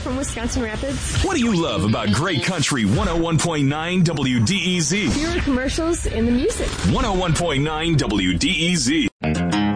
from Wisconsin Rapids. What do you love about Great Country 101.9 WDEZ? Fewer commercials in the music. 101.9 WDEZ.